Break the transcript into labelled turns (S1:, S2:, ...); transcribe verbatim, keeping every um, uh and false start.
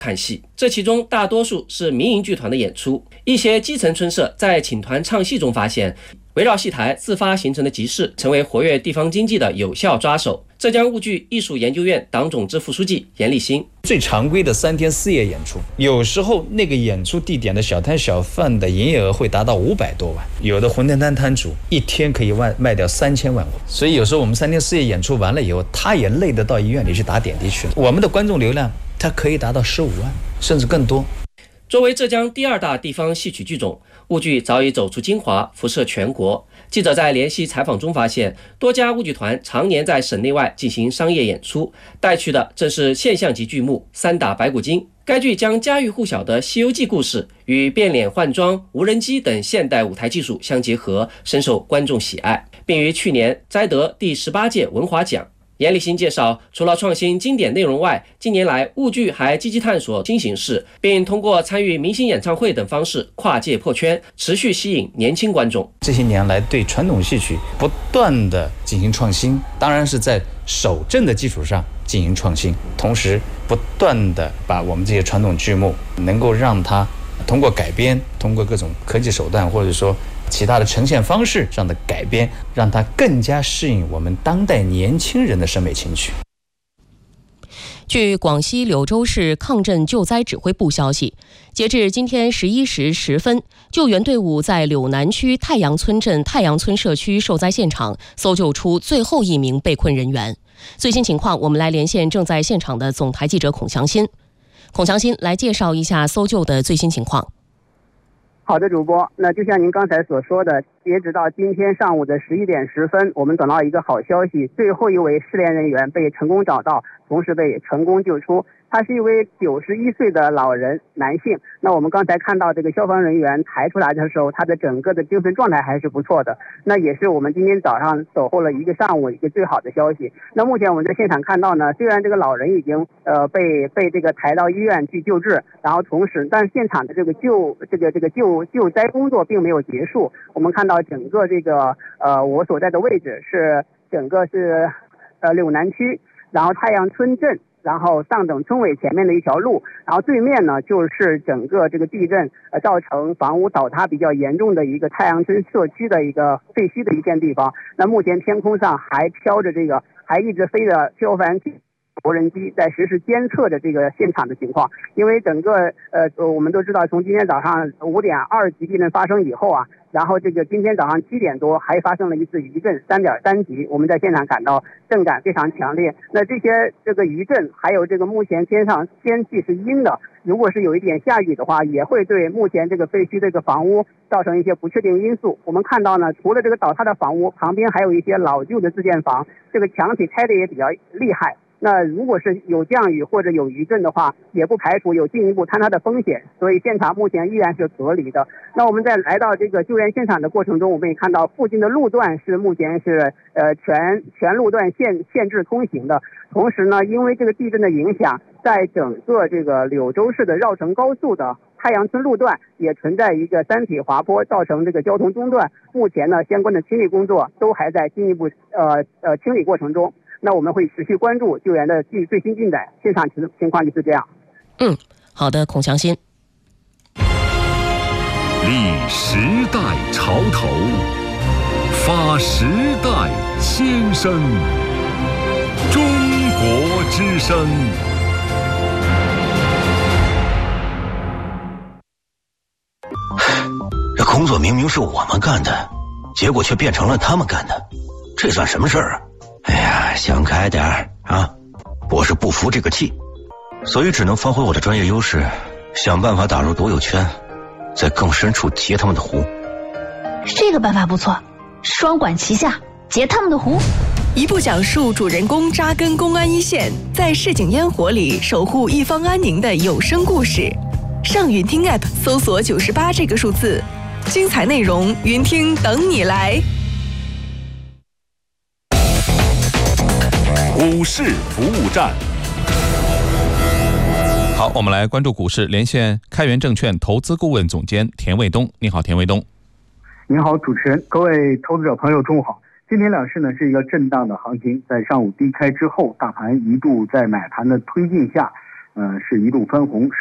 S1: 看戏，这其中大多数是民营剧团的演出。一些基层村社在请团唱戏中发现，围绕戏台自发形成的集市成为活跃地方经济的有效抓手。浙江务剧艺术研究院党总支副书记严立新：
S2: 最常规的三天四夜演出，有时候那个演出地点的小摊小贩的营业额会达到五百多万，有的馄饨摊摊主一天可以卖卖掉三千万。所以有时候我们三天四夜演出完了以后，他也累得到医院里去打点滴去了。我们的观众流量它可以达到十五万，甚至更多。
S1: 作为浙江第二大地方戏曲剧种，务剧早已走出金华，辐射全国。记者在联系采访中发现，多家务剧团常年在省内外进行商业演出，带去的正是现象级剧目《三打白骨精》。该剧将家喻户晓的《西游记》故事与变脸换装、无人机等现代舞台技术相结合，深受观众喜爱，并于去年摘得第十八届文华奖。严立新介绍，除了创新经典内容外，近年来务剧还积极探索新形式，并通过参与明星演唱会等方式跨界破圈，持续吸引年轻观众。
S2: 这些年来对传统戏曲不断的进行创新，当然是在守正的基础上进行创新，同时不断的把我们这些传统剧目能够让它通过改编，通过各种科技手段，或者说其他的呈现方式上的改编，让它更加适应我们当代年轻人的审美情趣。
S3: 据广西柳州市抗震救灾指挥部消息，截至今天十一时十分，救援队伍在柳南区太阳村镇太阳村社区受灾现场搜救出最后一名被困人员。最新情况，我们来连线正在现场的总台记者孔祥新。孔祥新来介绍一下搜救的最新情况。
S4: 好的，主播，那就像您刚才所说的，截止到今天上午的十一点十分，我们等到一个好消息，最后一位失联人员被成功找到，同时被成功救出。他是一位九十一岁的老人，男性。那我们刚才看到这个消防人员抬出来的时候，他的整个的精神状态还是不错的。那也是我们今天早上守候了一个上午一个最好的消息。那目前我们在现场看到呢，虽然这个老人已经呃被被这个抬到医院去救治，然后同时，但是现场的这个救这个这个救救灾工作并没有结束。我们看到整个这个呃我所在的位置是整个是呃柳南区，然后太阳村镇，然后上等村委前面的一条路，然后对面呢就是整个这个地震呃造成房屋倒塌比较严重的一个太阳村社区的一个废墟的一片地方。那目前天空上还飘着这个还一直飞着消防无人机在实时监测着这个现场的情况。因为整个呃我们都知道，从今天早上五点二级地震发生以后啊，然后这个今天早上七点多还发生了一次余震三点三级，我们在现场感到震感非常强烈。那这些这个余震还有这个目前天上天气是阴的，如果是有一点下雨的话，也会对目前这个废墟这个房屋造成一些不确定因素。我们看到呢，除了这个倒塌的房屋旁边还有一些老旧的自建房，这个墙体拆的也比较厉害。那如果是有降雨或者有余震的话，也不排除有进一步坍塌的风险，所以现场目前依然是隔离的。那我们在来到这个救援现场的过程中，我们也看到附近的路段是目前是呃全全路段限限制通行的。同时呢，因为这个地震的影响，在整个这个柳州市的绕城高速的太阳村路段也存在一个山体滑坡，造成这个交通中断。目前呢，相关的清理工作都还在进一步呃呃清理过程中。那我们会持续关注救援的最新进展，现场情况就是这样。
S3: 嗯，好的，孔祥新。
S5: 立时代潮头，发时代先声，中国之声。
S6: 这工作明明是我们干的，结果却变成了他们干的，这算什么事儿啊？哎呀，想开点儿啊！我是不服这个气，所以只能发挥我的专业优势，想办法打入独有圈，在更深处截他们的湖。
S7: 这个办法不错，双管齐下，截他们的湖。
S8: 一部讲述主人公扎根公安一线，在市井烟火里守护一方安宁的有声故事。上云听 App 搜索九十八这个数字，精彩内容云听等你来。
S9: 股市服务站。好，我们来关注股市，连线开源证券投资顾问总监田卫东。你好，田卫东。
S10: 您好，主持人，各位投资者朋友，中午好。今天两市呢是一个震荡的行情，在上午低开之后，大盘一度在买盘的推进下， 呃，是一度翻红。